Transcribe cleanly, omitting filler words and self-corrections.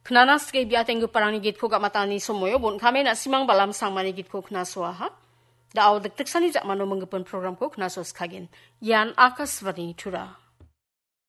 Knana ske biatenggu parangni git ko matani somoyo bon kame na simang balam sangmani git ko knaswa ha. Da au dik tiksani jak mano menggepun program ko knasos kagin. Yan Akasvani Tura.